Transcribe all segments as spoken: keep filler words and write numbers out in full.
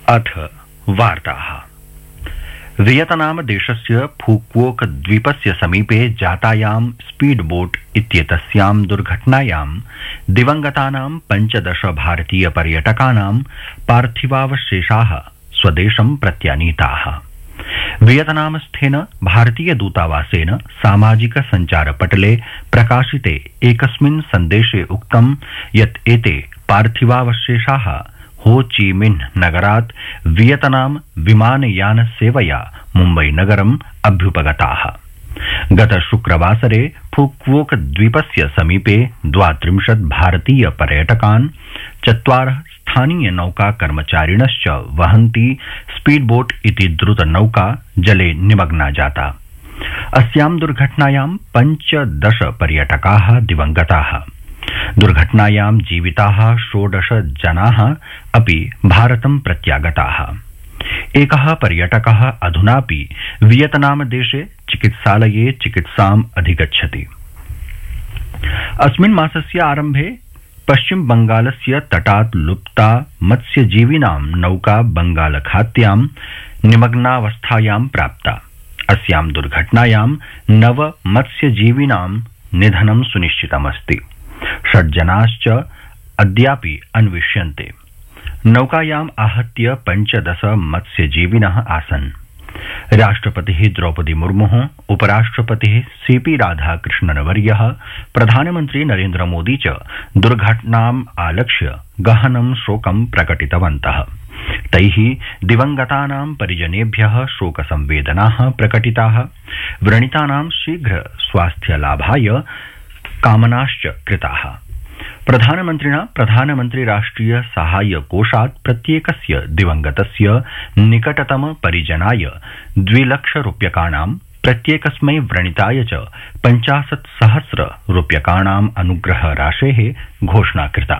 अथ वार्ताः। वियतनाम देशस्य फूक्वोक द्वीपस्य समीपे जातायां स्पीड बोट इत्येतस्यां दुर्घटनायां दिवंगतानां पञ्चदश भारतीय पर्यटकानां पार्थिवावशेषाः स्वदेशं प्रत्यानीताः। वियतनामस्थेन भारतीय दूतावासेन सामाजिक सञ्चारपटले प्रकाशिते एकस्मिन् सन्देशे उक्तं यत् एते पार्थिवावशेषाः हो ची मिन्ह नगरात् वियतनाम विमानयान सेवया मुम्बई नगरम् अभ्युपगताः। गत शुक्रवासरे फूक्वोक द्वीपस्य समीपे द्वात्रिंशत् भारतीय पर्यटकान् चत्वारः स्थानीय नौका कर्मचारिणश्च वहन्ती स्पीडबोट इति द्रुतनौका जले निमग्ना जाता। अस्यां दुर्घटनायां पञ्चदश पर्यटकाः दिवंगताः। दुर्घटनायां जीविताः षोडश जनाः अपि भारतं प्रत्यागताः। एकः पर्यटकः अधुनापि वियतनाम देशे चिकित्सालये चिकित्साम् अधिगच्छति। अस्मिन् मासस्य आरम्भे पश्चिम बंगालस्य तटात् लुप्ता मत्स्यजीविनां नौका बंगालखात्यां निमग्नावस्थायां प्राप्ता। अस्यां दुर्घटनायां नव मत्स्यजीविनां निधनं सुनिश्चितमस्ति। षड् जनाश्च अद्यापि अन्विष्यन्ते। नौकायाम् आहत्य पञ्चदश मत्स्यजीविनः आसन्। राष्ट्रपतिः द्रौपदी मुर्मुः, उपराष्ट्रपतिः सीपी राधाकृष्णनवर्यः, प्रधानमन्त्री नरेन्द्र मोदी च दुर्घटनाम् आलक्ष्य गहनं शोकं प्रकटितवन्तः। तैः दिवंगतानां परिजनेभ्यः शोकसंवेदनाः प्रकटिताः। व्रणितानां शीघ्र स्वास्थ्यलाभाय कामनाश्च कृताः। प्रधानमन्त्रिणा प्रधानमन्त्री राष्ट्रिय सहाय कोषात् प्रत्येकस्य दिवंगतस्य निकटतम परिजनाय द्विलक्ष रूप्यकाणां, प्रत्येकस्मै व्रणिताय च पञ्चाशत् सहस्र रूप्यकाणाम् अनुग्रह राशेः घोषणा कृता।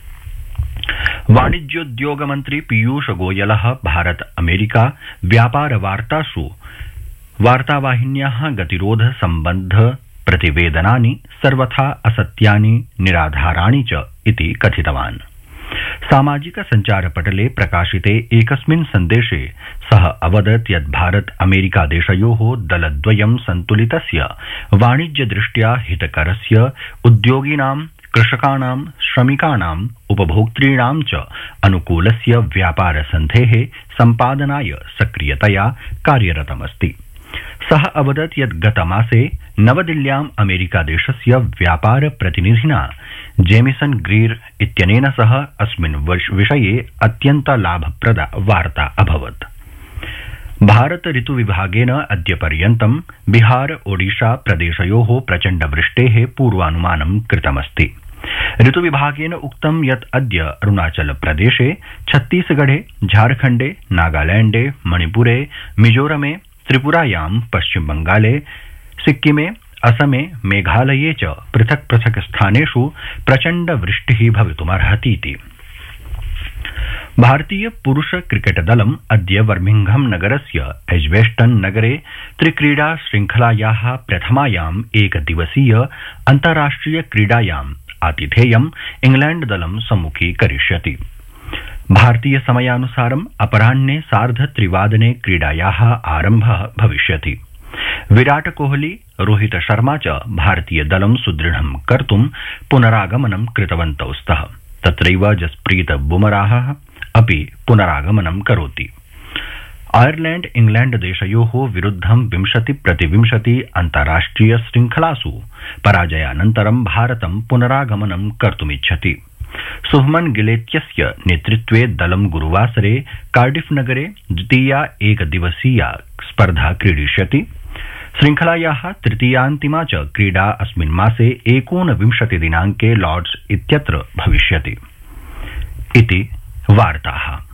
वाणिज्योद्योग मन्त्री पीयूष गोयलः भारत अमेरिका व्यापार वार्तासु वार्तावाहिन्याः गतिरोध सम्बद्ध प्रतिवेदनानि सर्वथा असत्यानि, निराधाराणि च इति कथितवान्। सामाजिक सञ्चारपटले प्रकाशिते एकस्मिन् सन्देशे सः अवदत् यत् भारत अमेरिका देशयोः दलद्वयं सन्तुलितस्य वाणिज्यदृष्ट्या हितकरस्य उद्योगिनां, कृषकाणां, श्रमिकाणां, उपभोक्तॄणां च अनुकूलस्य व्यापार सन्धेः सम्पादनाय सक्रियतया कार्यरतमस्ति। सः अवदत् यत् गतमासे नवदिल्ल्याम् अमेरिकादेशस्य व्यापार प्रतिनिधिना जेमिसन ग्रीर इत्यनेन सह अस्मिन् विषये अत्यन्त लाभप्रदा वार्ता अभवत्। भारत ऋतुविभागेन अद्य पर्यन्तं बिहार ओडिशा प्रदेशयोः प्रचण्डवृष्टेः पूर्वानुमानं कृतमस्ति। ऋतुविभागेन उक्तं यत् अद्य अरुणाचल प्रदेशे, छत्तीसगढ़े, झारखण्डे, नागालैंडे, मणिपुरे, मिजोरमे, त्रिपुरायां, पश्चिम बंगाले, सिक्किमे, असमे, मेघालये च पृथक् पृथक् स्थानेषु प्रचण्ड वृष्टिः भवितुमर्हतीति। भारतीय पुरुष क्रिकेट दलम् अद्य बर्मिंघम नगरस्य एज्बेस्टन नगरे त्रिक्रीडा श्रृंखलायाः प्रथमायाम् एकदिवसीय अन्ताराष्ट्रिय क्रीडायाम् आतिथेयम् इंग्लैंड दलं सम्मुखीकरिष्यति। भारतीय समयानुसारम् अपराह्ने सार्ध त्रिवादने क्रीडायाः आरम्भः भविष्यति। विराट कोहली, रोहित शर्मा च भारतीय दलं सुदृढं कर्तुं पुनरागमनं कृतवन्तौ स्तः। तत्रैव जसप्रीत बुमराहः अपि पुनरागमनं करोति। आयरलैंड इंग्लैंड देशयोः विरुद्धं विंशति प्रतिविंशति अन्ताराष्ट्रिय श्रृंखलासु पराजयानन्तरं भारतं पुनरागमनं कर्तुमिच्छति। शुभमन गिलेत्यस्य नेतृत्वे दलं गुरुवासरे कार्डिफ नगरे द्वितीया एकदिवसीया स्पर्धा क्रीडिष्यति। श्रृंखलायाः तृतीयान्तिमा च क्रीडा अस्मिन् मासे एकोनविंशति दिनाङ्के लॉर्ड्स इत्यत्र भविष्यति। इति वार्ताः।